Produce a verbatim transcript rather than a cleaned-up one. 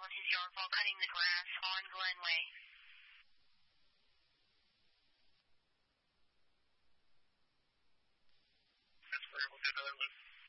relative's yard while cutting the grass on Glenway. That's where we'll do another loop.